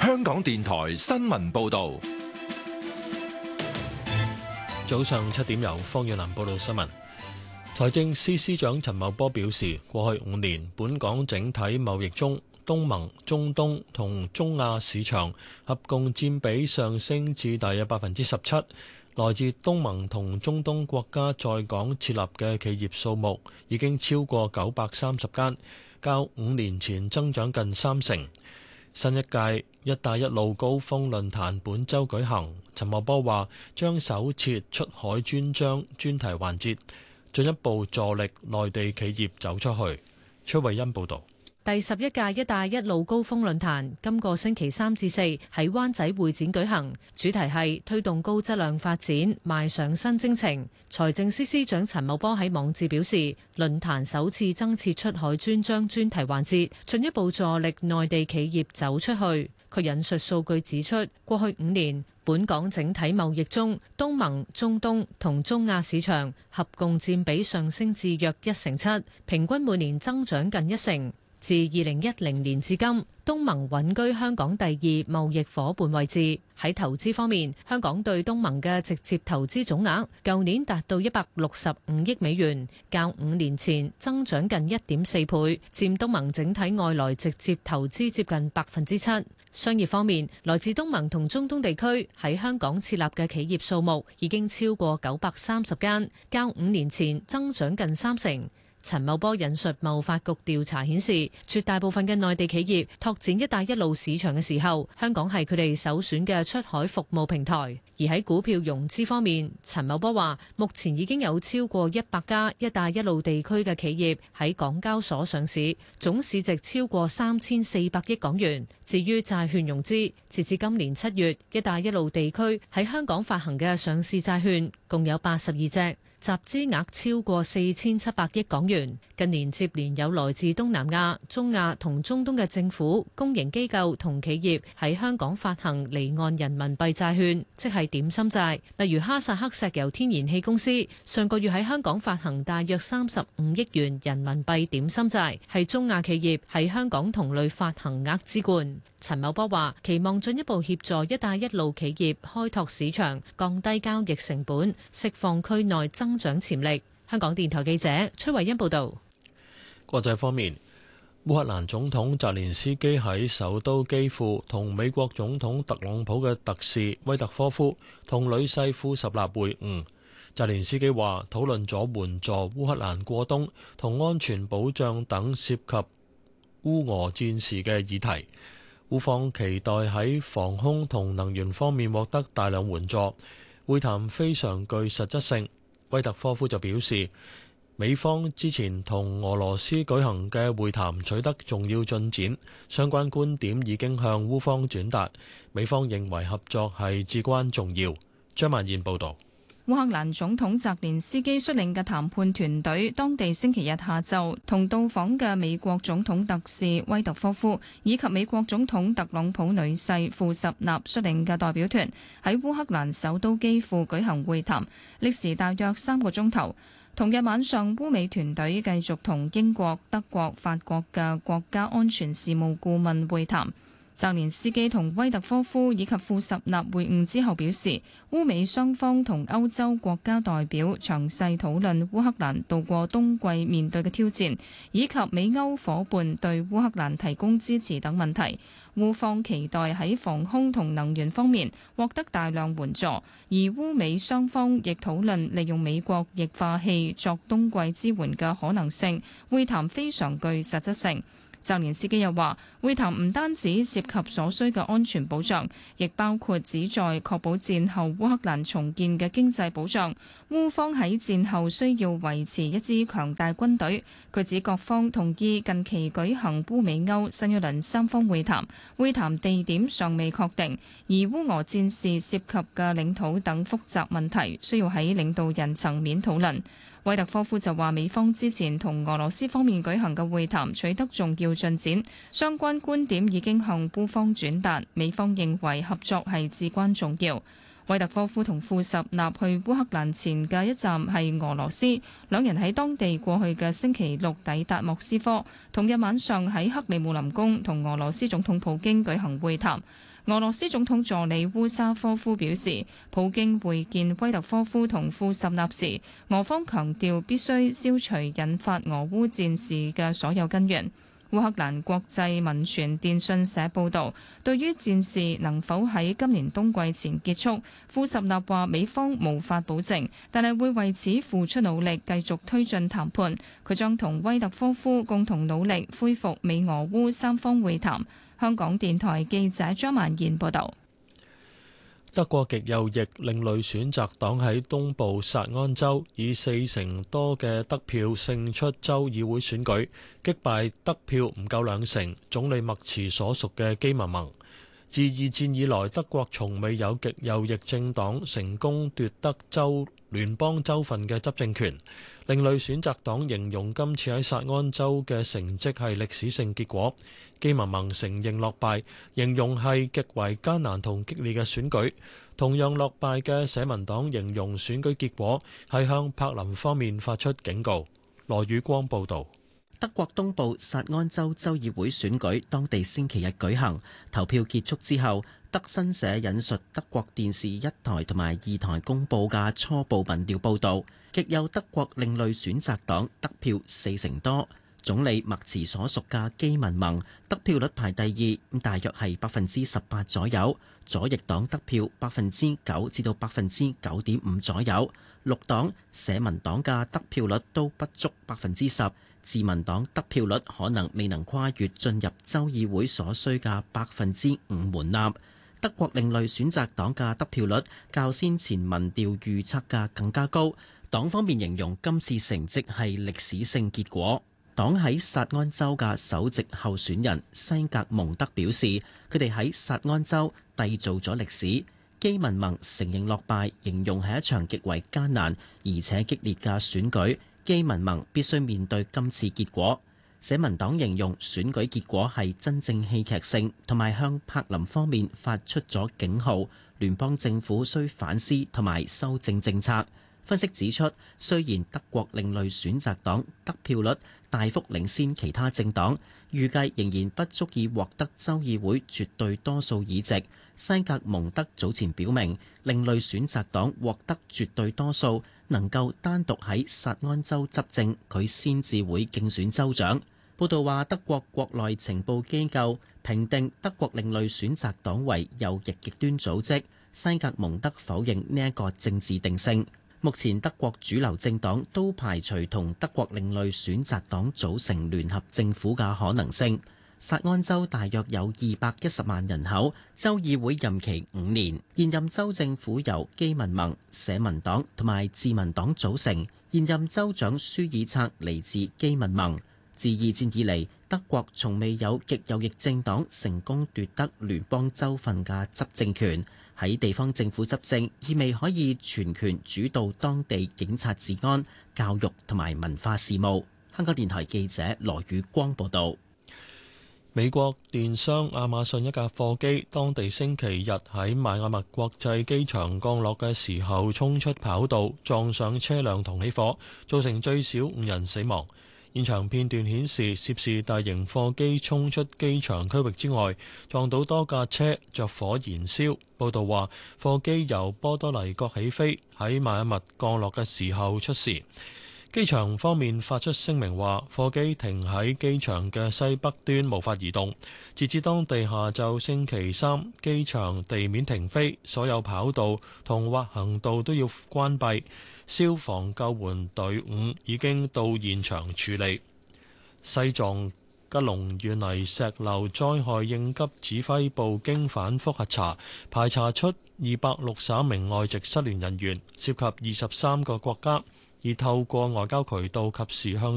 香港電台新聞報道。 早上7點由方遠南報道新聞。財政司司長陳茂波表示，過去5年本港整體貿易中，東盟、中東同中亞市場合共佔比上升至大約17%。來自東盟同中東國家在港設立嘅企業數目已經超過930間，較5年前增長近3成。新一屆「一帶一路」高峰論壇本週舉行，陳茂波話將首設出海專章專題環節，進一步助力內地企業走出去。崔慧欣報導。 第11屆「一帶一路」高峰論壇今個星期3至4喺灣仔會展舉行，主題係推動高質量發展，邁上新征程。財政司司長陳茂波喺網誌表示，論壇首次增設出海專章專題環節，進一步助力內地企業走出去。佢引述數據指出，過去5年本港整體貿易中，東盟、中東同中亞市場合共佔比上升至約1成7，平均每年增長近1成。自2010年至今，東盟穩居香港第2貿易夥伴位置。喺投資方面，香港對東盟嘅直接投資總額舊年達到165億美元，較5年前增長近1.4倍，佔東盟整體外來直接投資接近7%。商業方面，來自東盟同中東地區喺香港設立嘅企業數目已經超過930間，較5年前增長近3成。陳茂波引述貿發局調查顯示，絕大部分嘅內地企業拓展一帶一路市場嘅時候，香港係佢哋首選嘅出海服務平台。而喺股票融資方面，陳茂波話，目前已經有超過100家一帶一路地區嘅企業喺港交所上市，總市值超過3400億港元。至於債券融資，截至今年7月，一帶一路地區喺香港發行嘅上市債券共有82隻。集資額超過4700億港元。近年接連有來自東南亞、中亞同中東嘅政府、公營機構同企業喺香港發行離岸人民幣債券，即係點心債。例如哈薩克石油天然氣公司上個月喺香港發行大約35億元人民幣點心債，係中亞企業喺香港同類發行額之冠。陳茂波話：期望進一步協助一帶一路企業開拓市場，降低交易成本，釋放區內增長潛力。香港電台記者崔慧欣報導。 國際方面，烏克蘭總統澤連斯基喺首都基輔同美國總統特朗普嘅特使威特科夫同女婿庫什納會晤。澤連斯基話討論咗援助烏克蘭過冬同安全保障等涉及烏俄戰事嘅議題。烏方期待喺防空同能源方面獲得大量援助，會談非常具實質性。威特科夫就表示，美方之前同俄羅斯舉行嘅會談取得重要進展，相關觀點已經向烏方轉達，美方認為合作係至關重要。張曼燕報導。 烏克蘭總統澤連斯基率領嘅談判團隊，當地星期日下晝同到訪嘅美國總統特使威特科夫以及美國總統特朗普女婿庫什納率領嘅代表團喺烏克蘭首都基輔舉行會談，歷時大約3個鐘頭。同日晚上，烏美團隊繼續同英國、德國、法國嘅國家安全事務顧問會談。澤連斯基同威特科夫以及庫什納會晤之後表示，烏美雙方同歐洲國家代表詳細討論烏克蘭度過冬季面對嘅挑戰，以及美歐夥伴對烏克蘭提供支持等問題。烏方期待喺防空同能源方面獲得大量援助，而烏美雙方亦討論利用美國液化氣作冬季支援嘅可能性。會談非常具實質性。澤連斯基又話，會談唔單止涉及所需嘅安全保障，亦包括旨在確保戰後烏克蘭重建嘅經濟保障。烏方喺戰後需要維持一支強大軍隊。佢指各方同意近期舉行烏美歐新一輪三方會談，會談地點尚未確定，而烏俄戰事涉及嘅領土等複雜問題需要喺領導人層面討論。威特科夫就話，美方之前同俄羅斯方面舉行嘅會談取得重要進展，相關觀點已經向烏方轉達，美方認為合作係至關重要。 威特科夫同庫什納去烏克蘭前嘅一站係俄羅斯，兩人喺當地過去嘅星期六抵達莫斯科，同日晚上喺克里姆林宮同俄羅斯總統普京舉行會談。俄羅斯總統助理烏沙科夫表示，普京會見威特科夫同庫什納時，俄方強調必須消除引發俄烏戰事嘅所有根源。烏克蘭國際民傳電訊社報導，對於戰事能否喺今年冬季前結束，庫什納話美方無法保證，但係會為此付出努力，繼續推進談判。佢將同威特科夫共同努力恢復美俄烏三方會談。香港電台記者張曼燕報導。 德國極右翼另類選擇黨喺東部薩安州以40%多嘅得票勝出州議會選舉，擊敗得票唔夠2成總理默茨所屬嘅基民盟。自二戰以來，德國從未有極右翼政黨成功奪得聯邦州份嘅執政權。另類選擇黨形容今次喺薩安州嘅成績係歷史性結果。基民盟承認落敗，形容係極為艱難同激烈嘅選舉。同樣落敗嘅社民黨形容選舉結果係向柏林方面發出警告。羅宇光報導。 德國東部薩安州州議會選舉當地星期日舉行，投票結束之後，德新社引述德國電視1台同埋2台公佈嘅初步民調報導，極右德國另類選擇黨得票40%多，總理默茨所屬嘅基民盟得票率排第2，大約係18%左右。左翼黨得票9%至到9.5%左右，綠黨、社民黨嘅得票率都不足10%。自民黨得票率可能未能跨越進入州議會所需嘅5%門檻。德國另類選擇黨嘅得票率較先前民調預測嘅更加高。黨方面形容今次成績係歷史性結果。黨喺薩安州嘅首席候選人西格蒙德表示，佢哋喺薩安州締造咗歷史。基民盟承認落敗，形容係一場極為艱難而且激烈嘅選舉。基民盟必須面對今次結果。社民黨形容選舉結果係真正戲劇性，同埋向柏林方面發出咗警號，聯邦政府需反思同埋修正政策。分析指出，雖然德國另類選擇黨得票率大幅領先其他政黨，預計仍然不足以獲得州議會絕對多數議席。西格蒙德早前表明，另類選擇黨獲得絕對多數，能夠單獨喺薩安州執政，佢先至會競選州長。報道話，德國國內情報機構評定德國另類選擇黨為右翼極端組織。西格蒙德否認呢一個政治定性。目前德國主流政黨都排除同德國另類選擇黨組成聯合政府嘅可能性。薩安州大約有210萬人口，州議會任期5年，現任州政府由基民盟、社民黨同埋自民黨組成，現任州長舒爾策嚟自基民盟。自二戰以嚟，德國從未有極右翼政黨成功奪得聯邦州份嘅執政權。喺地方政府執政，意味可以全權主導當地警察治安、教育同埋文化事務。香港電台記者羅宇光報道。 美國電商亞馬遜一架貨機，當地星期日喺邁阿密國際機場降落嘅時候，衝出跑道，撞上車輛同起火，造成最少5人死亡。現場片段顯示，涉事大型貨機衝出機場區域之外，撞到多架車，着火燃燒。報道話，貨機由波多黎各起飛，喺邁阿密降落嘅時候出事。機場方面發出聲明話，貨機停喺機場嘅西北端，無法移動。截至當地下晝星期三，機場地面停飛，所有跑道同滑行道都要關閉。消防救援隊伍已經到現場處理。西藏吉隆縣泥石流災害應急指揮部經反覆核查，排查出261名外籍失聯人員，涉及23個國家，而透過外交渠道及時向